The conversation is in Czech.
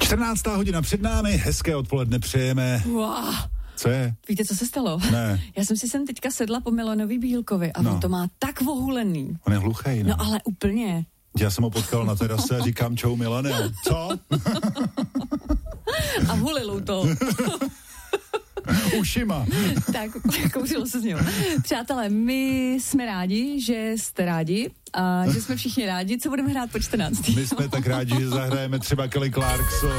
14. hodina před námi, hezké odpoledne přejeme. Wow. Co je? Víte, co se stalo? Ne. Já jsem si sem teďka sedla po Milanovi Bílkovi a on to má tak ohulený. On je hluchej, ne? No ale úplně. Já jsem ho potkal na terase a říkám čau Milane. Co? A hulilou to. Ušima. Tak, kouřilo se z něho. Přátelé, my jsme rádi, že jste rádi a že jsme všichni rádi. Co budeme hrát po 14. My jsme tak rádi, že zahrajeme třeba Kelly Clarkson.